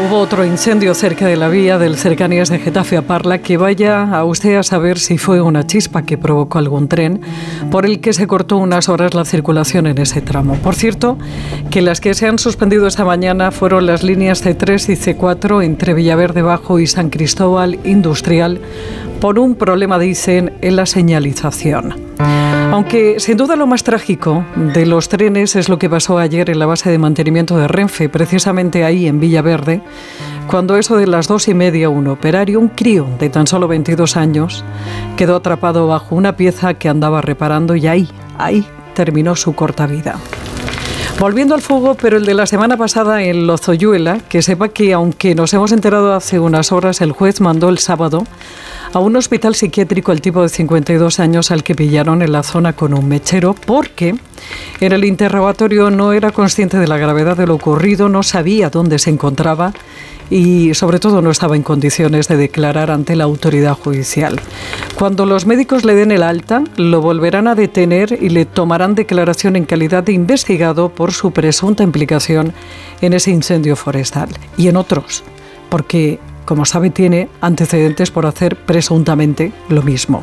hubo otro incendio cerca de la vía del Cercanías de Getafe a Parla, que vaya a usted a saber si fue una chispa que provocó algún tren por el que se cortó unas horas la circulación en ese tramo. Por cierto, que las que se han suspendido esta mañana fueron las líneas C3 y C4 entre Villaverde Bajo y San Cristóbal Industrial por un problema, dicen, en la señalización. Aunque sin duda lo más trágico de los trenes es lo que pasó ayer en la base de mantenimiento de Renfe, precisamente ahí en Villaverde, cuando eso de las 2:30 un operario, un crío de tan solo 22 años, quedó atrapado bajo una pieza que andaba reparando y ahí terminó su corta vida. Volviendo al fuego, pero el de la semana pasada en Lozoyuela, que sepa que aunque nos hemos enterado hace unas horas, el juez mandó el sábado a un hospital psiquiátrico al tipo de 52 años al que pillaron en la zona con un mechero porque en el interrogatorio no era consciente de la gravedad de lo ocurrido, no sabía dónde se encontraba y sobre todo no estaba en condiciones de declarar ante la autoridad judicial. Cuando los médicos le den el alta, lo volverán a detener y le tomarán declaración en calidad de investigado por su presunta implicación en ese incendio forestal y en otros, porque, como sabe, tiene antecedentes por hacer presuntamente lo mismo.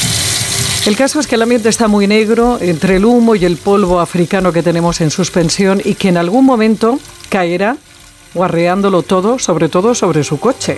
El caso es que el ambiente está muy negro entre el humo y el polvo africano que tenemos en suspensión y que en algún momento caerá guarreándolo todo sobre su coche.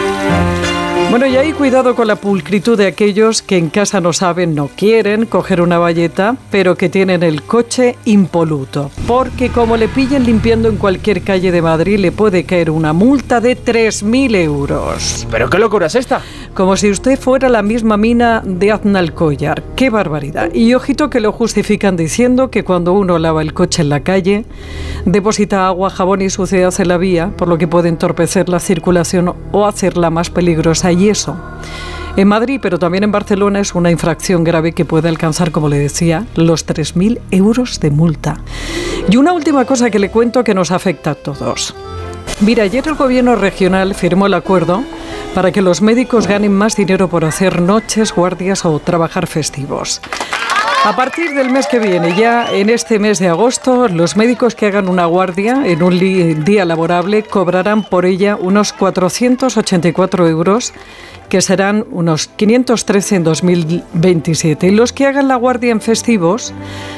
Bueno, y ahí cuidado con la pulcritud de aquellos que en casa no saben, no quieren coger una bayeta, pero que tienen el coche impoluto. Porque como le pillen limpiando en cualquier calle de Madrid, le puede caer una multa de 3.000 euros. ¿Pero qué locura es esta? Como si usted fuera la misma mina de Aznalcóllar. ¡Qué barbaridad! Y ojito que lo justifican diciendo que cuando uno lava el coche en la calle, deposita agua, jabón y suciedad en la vía, por lo que puede entorpecer la circulación o hacerla más peligrosa. Y eso, en Madrid, pero también en Barcelona, es una infracción grave que puede alcanzar, como le decía, los 3.000 euros de multa. Y una última cosa que le cuento que nos afecta a todos. Mira, ayer el gobierno regional firmó el acuerdo para que los médicos ganen más dinero por hacer noches, guardias o trabajar festivos. A partir del mes que viene, ya en este mes de agosto, los médicos que hagan una guardia en un día laborable cobrarán por ella unos 484 euros, que serán unos 513 en 2027. Y los que hagan la guardia en festivos,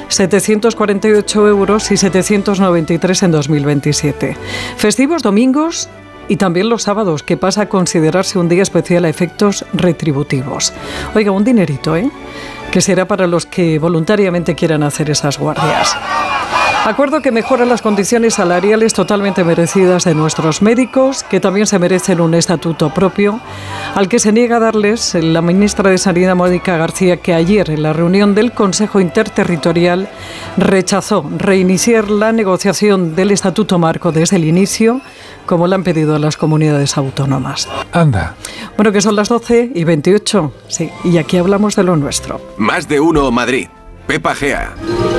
748 euros y 793 en 2027. Festivos, domingos y también los sábados, que pasa a considerarse un día especial a efectos retributivos. Oiga, un dinerito, que será para los que voluntariamente quieran hacer esas guardias. Acuerdo que mejora las condiciones salariales totalmente merecidas de nuestros médicos, que también se merecen un estatuto propio, al que se niega a darles la ministra de Sanidad, Mónica García, que ayer en la reunión del Consejo Interterritorial rechazó reiniciar la negociación del estatuto marco desde el inicio, como le han pedido a las comunidades autónomas. Anda. Bueno, que son las 12:28, sí, y aquí hablamos de lo nuestro. Más de uno Madrid. Pepa Gea.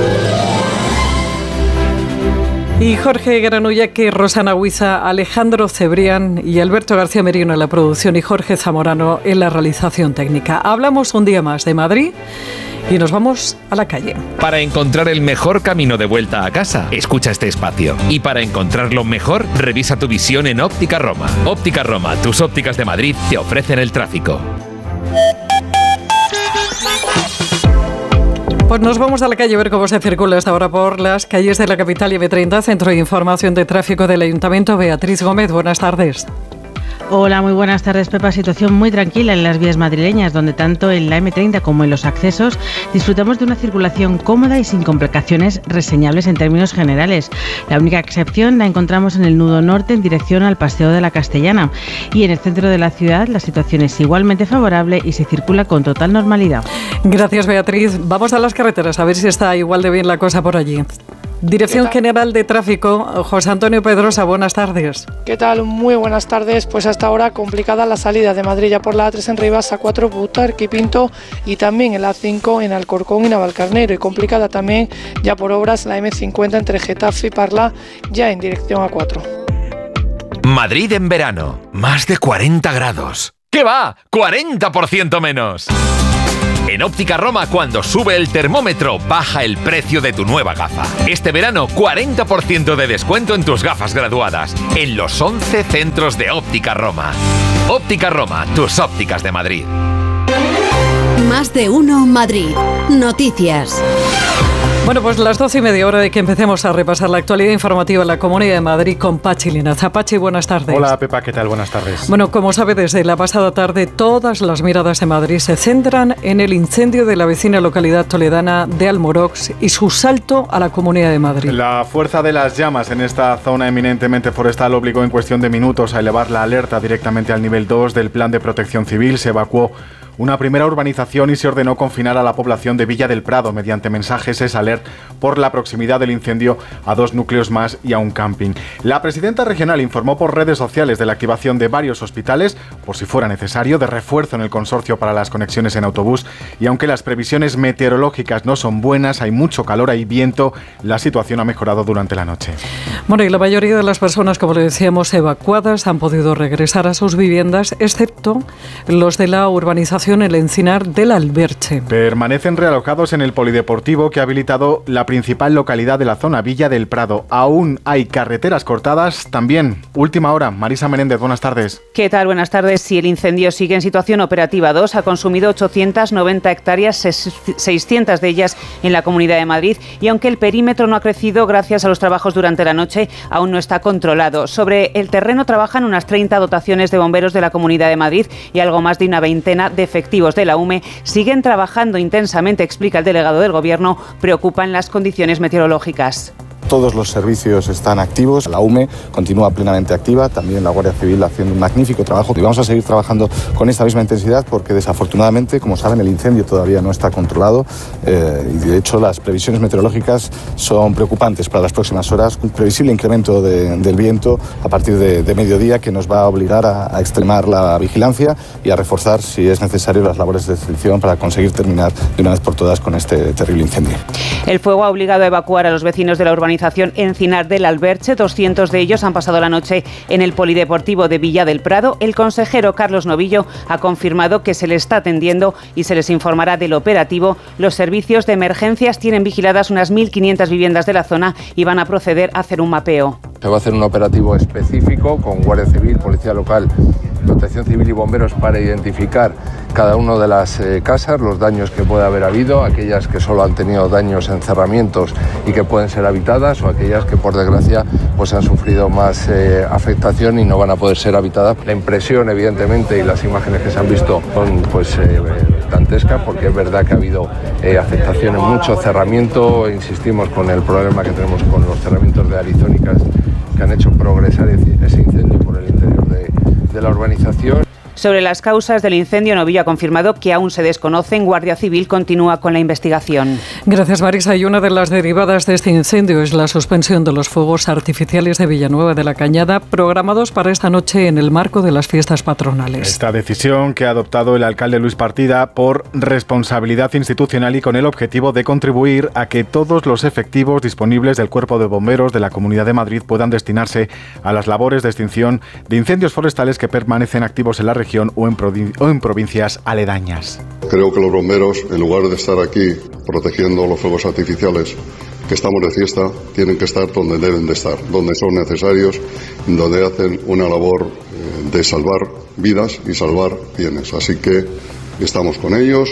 Y Jorge Granullaque, Rosana Huiza, Alejandro Cebrián y Alberto García Merino en la producción y Jorge Zamorano en la realización técnica. Hablamos un día más de Madrid y nos vamos a la calle. Para encontrar el mejor camino de vuelta a casa, escucha este espacio. Y para encontrarlo mejor, revisa tu visión en Óptica Roma. Óptica Roma, tus ópticas de Madrid te ofrecen el tráfico. Pues nos vamos a la calle a ver cómo se circula hasta ahora por las calles de la capital y M30, Centro de Información de Tráfico del Ayuntamiento. Beatriz Gómez, buenas tardes. Hola, muy buenas tardes, Pepa. Situación muy tranquila en las vías madrileñas, donde tanto en la M30 como en los accesos disfrutamos de una circulación cómoda y sin complicaciones reseñables en términos generales. La única excepción la encontramos en el nudo norte en dirección al Paseo de la Castellana. Y en el centro de la ciudad la situación es igualmente favorable y se circula con total normalidad. Gracias, Beatriz. Vamos a las carreteras a ver si está igual de bien la cosa por allí. Dirección General de Tráfico, José Antonio Pedrosa, buenas tardes. ¿Qué tal? Muy buenas tardes. Pues hasta ahora complicada la salida de Madrid ya por la A3 en Rivas, A4 Butarque y Pinto, y también en la A5 en Alcorcón y Navalcarnero, y complicada también ya por obras la M50 entre Getafe y Parla, ya en dirección A4. Madrid en verano, más de 40 grados. ¿Qué va? ¡40% menos! En En Óptica Roma, cuando sube el termómetro, baja el precio de tu nueva gafa. Este verano, 40% de descuento en tus gafas graduadas, en los 11 centros de Óptica Roma. Óptica Roma, tus ópticas de Madrid. Más de uno Madrid. Noticias. Bueno, pues las 12:30, hora de que empecemos a repasar la actualidad informativa en la Comunidad de Madrid con Pachi Linaza. Pachi, buenas tardes. Hola, Pepa, ¿qué tal? Buenas tardes. Bueno, como sabe, desde la pasada tarde todas las miradas en Madrid se centran en el incendio de la vecina localidad toledana de Almorox y su salto a la Comunidad de Madrid. La fuerza de las llamas en esta zona eminentemente forestal obligó en cuestión de minutos a elevar la alerta directamente al nivel 2 del Plan de Protección Civil. Se evacuó una primera urbanización y se ordenó confinar a la población de Villa del Prado mediante mensajes alert por la proximidad del incendio a 2 núcleos más y a un camping. La presidenta regional informó por redes sociales de la activación de varios hospitales, por si fuera necesario, de refuerzo en el consorcio para las conexiones en autobús, y aunque las previsiones meteorológicas no son buenas, hay mucho calor, hay viento, la situación ha mejorado durante la noche. Bueno, y la mayoría de las personas, como le decíamos, evacuadas han podido regresar a sus viviendas, excepto los de la urbanización El Encinar del Alberche. Permanecen realojados en el polideportivo que ha habilitado la principal localidad de la zona, Villa del Prado. Aún hay carreteras cortadas. También, última hora, Marisa Menéndez, buenas tardes. ¿Qué tal? Buenas tardes. Si el incendio sigue en situación operativa 2, ha consumido 890 hectáreas, 600 de ellas en la Comunidad de Madrid, y aunque el perímetro no ha crecido gracias a los trabajos durante la noche, aún no está controlado. Sobre el terreno trabajan unas 30 dotaciones de bomberos de la Comunidad de Madrid y algo más de una veintena de efectivos de la UME. Siguen trabajando intensamente, explica el delegado del Gobierno. Preocupan las condiciones meteorológicas. Todos los servicios están activos, la UME continúa plenamente activa, también la Guardia Civil haciendo un magnífico trabajo y vamos a seguir trabajando con esta misma intensidad porque desafortunadamente, como saben, el incendio todavía no está controlado y de hecho las previsiones meteorológicas son preocupantes para las próximas horas. Un previsible incremento del viento a partir de mediodía que nos va a obligar a extremar la vigilancia y a reforzar, si es necesario, las labores de extinción para conseguir terminar de una vez por todas con este terrible incendio. El fuego ha obligado a evacuar a los vecinos de la urbanización Encinar del Alberche. 200 de ellos han pasado la noche en el polideportivo de Villa del Prado. El consejero Carlos Novillo ha confirmado que se les está atendiendo y se les informará del operativo. Los servicios de emergencias tienen vigiladas unas 1.500 viviendas de la zona y van a proceder a hacer un mapeo. Se va a hacer un operativo específico con Guardia Civil, Policía Local, Protección Civil y bomberos para identificar cada una de las casas, los daños que puede haber habido, aquellas que solo han tenido daños en cerramientos y que pueden ser habitadas, o aquellas que por desgracia pues han sufrido más afectación y no van a poder ser habitadas. La impresión, evidentemente, y las imágenes que se han visto son pues dantescas, porque es verdad que ha habido afectación en mucho cerramiento. Insistimos con el problema que tenemos con los cerramientos de arizónicas que han hecho progresar ese incendio por el interior de la urbanización. Sobre las causas del incendio, Novillo ha confirmado que aún se desconocen. Guardia Civil continúa con la investigación. Gracias, Marisa. Y una de las derivadas de este incendio es la suspensión de los fuegos artificiales de Villanueva de la Cañada, programados para esta noche en el marco de las fiestas patronales. Esta decisión que ha adoptado el alcalde Luis Partida por responsabilidad institucional y con el objetivo de contribuir a que todos los efectivos disponibles del Cuerpo de Bomberos de la Comunidad de Madrid puedan destinarse a las labores de extinción de incendios forestales que permanecen activos en la región o en provincias aledañas. Creo que los bomberos, en lugar de estar aquí protegiendo los fuegos artificiales, que estamos de fiesta, tienen que estar donde deben de estar, donde son necesarios, donde hacen una labor de salvar vidas y salvar bienes. Así que estamos con ellos,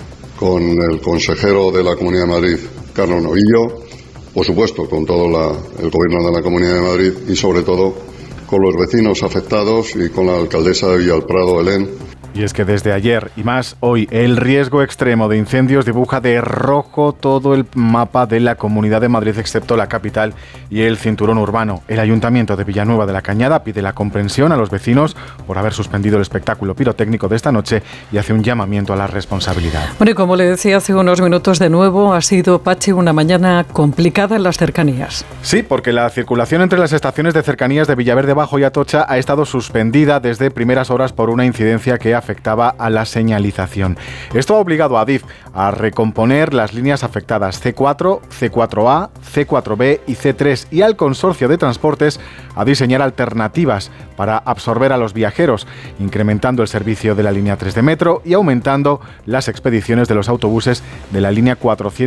con el consejero de la Comunidad de Madrid, Carlos Novillo, por supuesto con todo el gobierno de la Comunidad de Madrid y sobre todo con los vecinos afectados y con la alcaldesa de Villa del Prado, Helen. Y es que desde ayer y más hoy, el riesgo extremo de incendios dibuja de rojo todo el mapa de la Comunidad de Madrid, excepto la capital y el cinturón urbano. El Ayuntamiento de Villanueva de la Cañada pide la comprensión a los vecinos por haber suspendido el espectáculo pirotécnico de esta noche y hace un llamamiento a la responsabilidad. Bueno, y como le decía hace unos minutos, de nuevo ha sido, Pachi, una mañana complicada en las cercanías. Sí, porque la circulación entre las estaciones de cercanías de Villaverde Bajo y Atocha ha estado suspendida desde primeras horas por una incidencia que ha afectaba a la señalización. Esto ha obligado a Adif a recomponer las líneas afectadas C4, C4A, C4B y C3 y al Consorcio de Transportes a diseñar alternativas para absorber a los viajeros, incrementando el servicio de la línea 3 de metro y aumentando las expediciones de los autobuses de la línea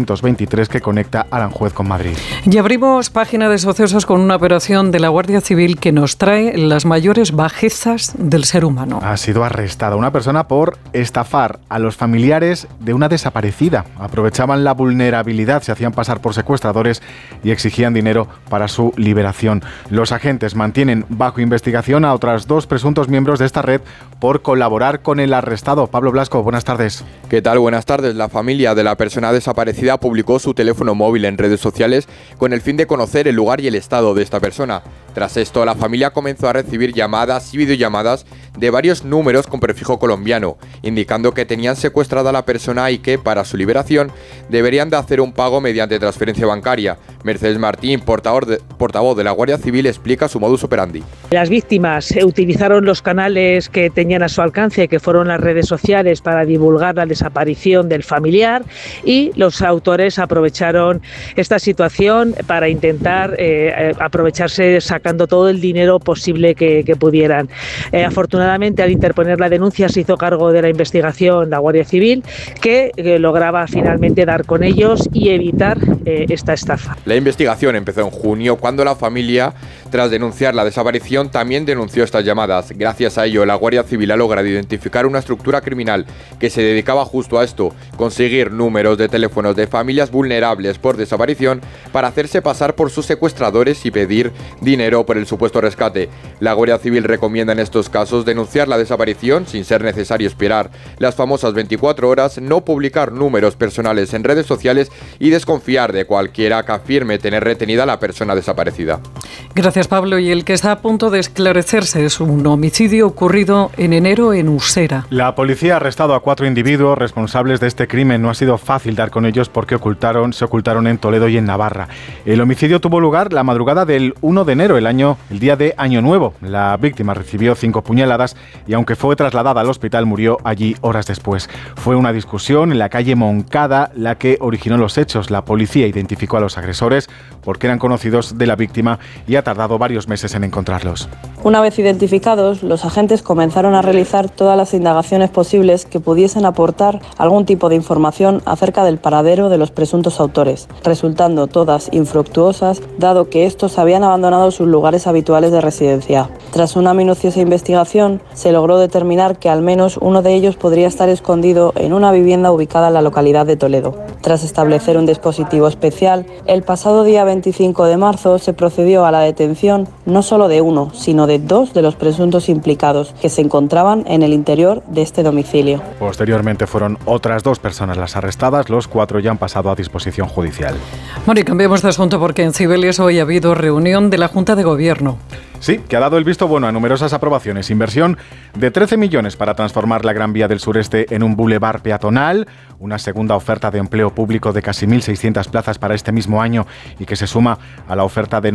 423 que conecta Aranjuez con Madrid. Y abrimos página de sucesos con una operación de la Guardia Civil que nos trae las mayores bajezas del ser humano. Ha sido arrestada una persona por estafar a los familiares de una desaparecida. Aprovechaban la vulnerabilidad, se hacían pasar por secuestradores y exigían dinero para su liberación. Los agentes mantienen bajo investigación a otras 2 presuntos miembros de esta red por colaborar con el arrestado. Pablo Blasco, buenas tardes. ¿Qué tal? Buenas tardes. La familia de la persona desaparecida publicó su teléfono móvil en redes sociales con el fin de conocer el lugar y el estado de esta persona. Tras esto, la familia comenzó a recibir llamadas y videollamadas de varios números con prefijo colombiano, indicando que tenían secuestrada a la persona y que, para su liberación, deberían de hacer un pago mediante transferencia bancaria. Mercedes Martín, portavoz de la Guardia Civil, explica su modus operandi. Las víctimas utilizaron los canales que tenían a su alcance, que fueron las redes sociales, para divulgar la desaparición del familiar, y los autores aprovecharon esta situación para intentar aprovecharse sacando todo el dinero posible que pudieran. Afortunadamente, al interponer la denuncia, se hizo cargo de la investigación la Guardia Civil, que lograba finalmente dar con ellos y evitar esta estafa. La investigación empezó en junio, cuando la familia, tras denunciar la desaparición, también denunció estas llamadas. Gracias a ello, la Guardia Civil ha logrado identificar una estructura criminal que se dedicaba justo a esto: conseguir números de teléfonos de familias vulnerables por desaparición para hacerse pasar por sus secuestradores y pedir dinero por el supuesto rescate. La Guardia Civil recomienda en estos casos denunciar la desaparición sin ser necesario esperar las famosas 24 horas, no publicar números personales en redes sociales y desconfiar de cualquiera que afirme tener retenida a la persona desaparecida. Gracias, Pablo. Y el que está a punto de esclarecerse es un homicidio ocurrido en enero en Usera. La policía ha arrestado a 4 individuos responsables de este crimen. No ha sido fácil dar con ellos porque se ocultaron en Toledo y en Navarra. El homicidio tuvo lugar la madrugada del 1 de enero, el día de Año Nuevo. La víctima recibió 5 puñaladas y, aunque fue trasladada al hospital, murió allí horas después. Fue una discusión en la calle Moncada la que originó los hechos. La policía identificó a los agresores porque eran conocidos de la víctima y ha tardado varios meses en encontrarlos. Una vez identificados, los agentes comenzaron a realizar todas las indagaciones posibles que pudiesen aportar algún tipo de información acerca del paradero de los presuntos autores, resultando todas infructuosas, dado que estos habían abandonado sus lugares habituales de residencia. Tras una minuciosa investigación, se logró determinar que al menos uno de ellos podría estar escondido en una vivienda ubicada en la localidad de Toledo. Tras establecer un dispositivo especial, el pasado día 25 de marzo se procedió a la detención no solo de uno, sino de 2 de los presuntos implicados que se encontraban en el interior de este domicilio. Posteriormente fueron otras 2 personas las arrestadas, los 4 ya han pasado a disposición judicial. Bueno, y cambiemos de asunto porque en Cibeles hoy ha habido reunión de la Junta de Gobierno. Sí, que ha dado el visto bueno a numerosas aprobaciones. Inversión de 13 millones para transformar la Gran Vía del Sureste en un bulevar peatonal, una segunda oferta de empleo público de casi 1.600 plazas para este mismo año y que se suma a la oferta de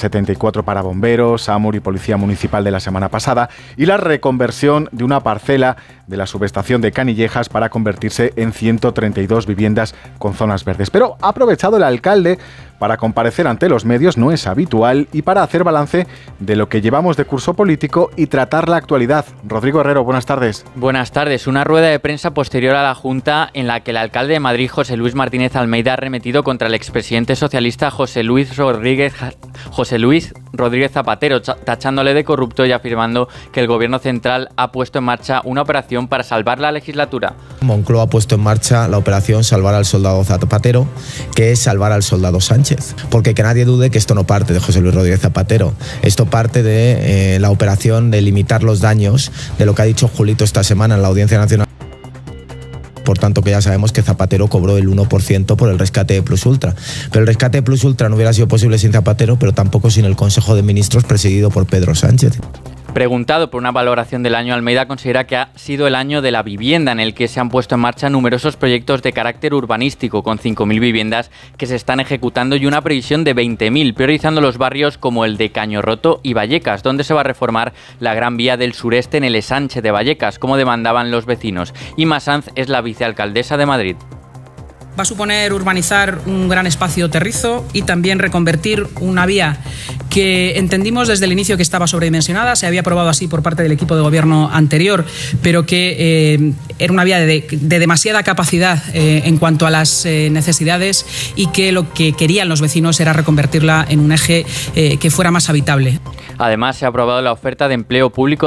974 para bomberos, SAMUR y Policía Municipal de la semana pasada, y la reconversión de una parcela de la subestación de Canillejas para convertirse en 132 viviendas con zonas verdes. Pero ha aprovechado el alcalde para comparecer ante los medios, no es habitual, y para hacer balance de lo que llevamos de curso político y tratar la actualidad. Rodrigo Herrero, buenas tardes. Buenas tardes. Una rueda de prensa posterior a la Junta en la que el alcalde de Madrid, José Luis Martínez Almeida, ha arremetido contra el expresidente socialista José Luis Rodríguez Zapatero, tachándole de corrupto y afirmando que el gobierno central ha puesto en marcha una operación para salvar la legislatura. Moncloa ha puesto en marcha la operación Salvar al soldado Zapatero, que es salvar al soldado Sánchez. Porque que nadie dude que esto no parte de José Luis Rodríguez Zapatero. Esto parte de la operación de limitar los daños de lo que ha dicho Julito esta semana en la Audiencia Nacional. Por tanto, que ya sabemos que Zapatero cobró el 1% por el rescate de Plus Ultra. Pero el rescate de Plus Ultra no hubiera sido posible sin Zapatero, pero tampoco sin el Consejo de Ministros presidido por Pedro Sánchez. Preguntado por una valoración del año, Almeida considera que ha sido el año de la vivienda, en el que se han puesto en marcha numerosos proyectos de carácter urbanístico, con 5.000 viviendas que se están ejecutando y una previsión de 20.000, priorizando los barrios como el de Cañorroto y Vallecas, donde se va a reformar la Gran Vía del Sureste en el Ensanche de Vallecas, como demandaban los vecinos. Inma Sanz es la vicealcaldesa de Madrid. Va a suponer urbanizar un gran espacio terrizo y también reconvertir una vía que entendimos desde el inicio que estaba sobredimensionada, se había aprobado así por parte del equipo de gobierno anterior, pero que era una vía de demasiada capacidad en cuanto a las necesidades, y que lo que querían los vecinos era reconvertirla en un eje que fuera más habitable. Además, se ha aprobado la oferta de empleo público